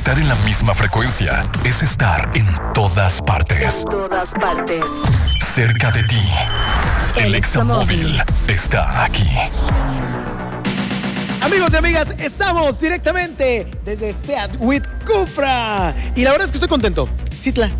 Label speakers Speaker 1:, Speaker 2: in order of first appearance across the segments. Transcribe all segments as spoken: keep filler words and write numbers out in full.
Speaker 1: estar en la misma frecuencia es estar en todas partes.
Speaker 2: En todas partes.
Speaker 1: Cerca de ti. El Examóvil está aquí.
Speaker 3: Amigos y amigas, estamos directamente desde Seat with Cupra. Y la verdad es que estoy contento. Citla,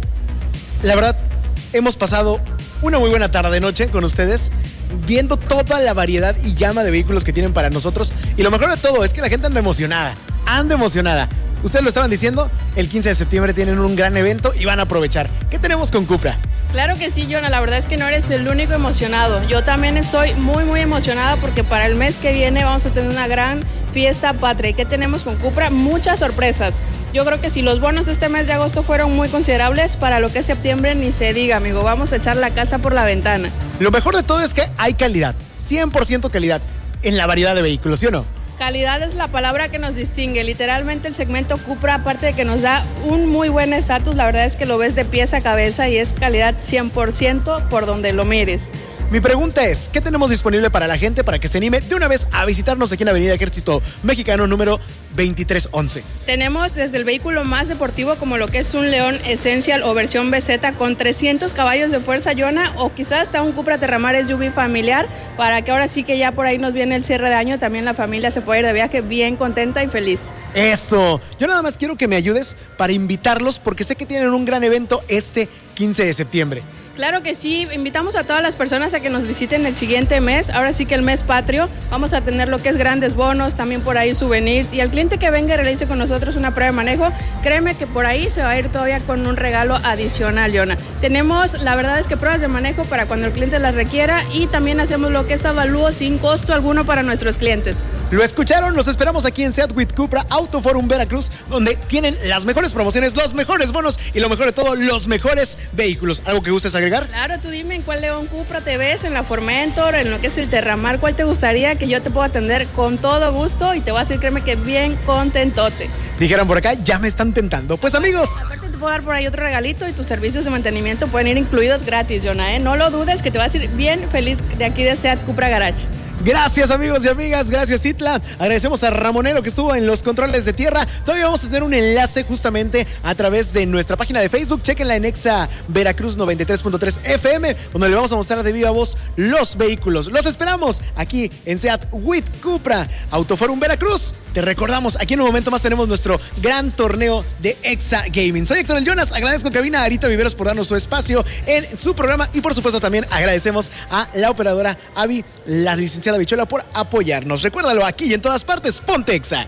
Speaker 3: la verdad, hemos pasado una muy buena tarde-noche con ustedes, viendo toda la variedad y gama de vehículos que tienen para nosotros. Y lo mejor de todo es que la gente anda emocionada, anda emocionada. Ustedes lo estaban diciendo, el quince de septiembre tienen un gran evento y van a aprovechar. ¿Qué tenemos con Cupra?
Speaker 4: Claro que sí, Jonah, la verdad es que no eres el único emocionado. Yo también estoy muy, muy emocionada porque para el mes que viene vamos a tener una gran fiesta patria. ¿Y qué tenemos con Cupra? Muchas sorpresas. Yo creo que si los bonos este mes de agosto fueron muy considerables, para lo que es septiembre ni se diga, amigo. Vamos a echar la casa por la ventana.
Speaker 3: Lo mejor de todo es que hay calidad, cien por ciento calidad en la variedad de vehículos, ¿sí o no?
Speaker 4: Calidad es la palabra que nos distingue. Literalmente el segmento Cupra, aparte de que nos da un muy buen estatus, la verdad es que lo ves de pies a cabeza y es calidad cien por ciento por donde lo mires.
Speaker 3: Mi pregunta es, ¿qué tenemos disponible para la gente para que se anime de una vez a visitarnos aquí en Avenida Ejército Mexicano número veintitrés once?
Speaker 4: Tenemos desde el vehículo más deportivo como lo que es un León Essential o versión B Z con trescientos caballos de fuerza, Jonah, o quizás hasta un Cupra Terramar S U V familiar, para que ahora sí que ya por ahí nos viene el cierre de año, también la familia se puede ir de viaje bien contenta y feliz.
Speaker 3: Eso, yo nada más quiero que me ayudes para invitarlos porque sé que tienen un gran evento este quince de septiembre.
Speaker 4: Claro que sí, invitamos a todas las personas a que nos visiten el siguiente mes, ahora sí que el mes patrio, vamos a tener lo que es grandes bonos, también por ahí souvenirs, y al cliente que venga y realice con nosotros una prueba de manejo, créeme que por ahí se va a ir todavía con un regalo adicional, Jonah. Tenemos, la verdad es que pruebas de manejo para cuando el cliente las requiera y también hacemos lo que es avalúo sin costo alguno para nuestros clientes.
Speaker 3: Lo escucharon, los esperamos aquí en Seat with Cupra Auto Forum Veracruz, donde tienen las mejores promociones, los mejores bonos y lo mejor de todo, los mejores vehículos. ¿Algo que gustes agregar?
Speaker 4: Claro, tú dime en cuál León Cupra te ves, en la Formentor, en lo que es el Terramar, ¿cuál te gustaría que yo te pueda atender con todo gusto? Y te voy a decir, créeme que bien contentote.
Speaker 3: Dijeron por acá, ya me están tentando. Pues amigos,
Speaker 4: aparte te puedo dar por ahí otro regalito y tus servicios de mantenimiento pueden ir incluidos gratis, Jonah, ¿eh? No lo dudes, que te vas a ir bien feliz de aquí de Seat Cupra Garage.
Speaker 3: Gracias amigos y amigas, gracias Citla. Agradecemos a Ramonero que estuvo en los controles de tierra. Todavía vamos a tener un enlace justamente a través de nuestra página de Facebook. Chequenla en Exa Veracruz noventa y tres punto tres F M, donde le vamos a mostrar de viva voz los vehículos. Los esperamos aquí en Seat with Cupra Autoforum Veracruz. Te recordamos, aquí en un momento más tenemos nuestro gran torneo de Exa Gaming. Soy Héctor El Jonas, agradezco a Cabina Arita Viveros por darnos su espacio en su programa y por supuesto también agradecemos a la operadora Avi, la licenciada Bichola, por apoyarnos. Recuérdalo, aquí y en todas partes, ponte Exa.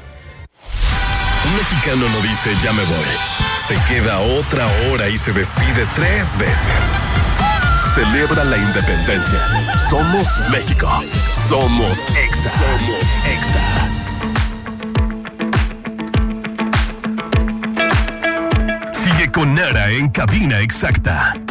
Speaker 1: Un mexicano no dice ya me voy, se queda otra hora y se despide tres veces. Celebra la independencia. Somos México. Somos Exa. Somos Exa. Sigue con Nara en Cabina Exacta.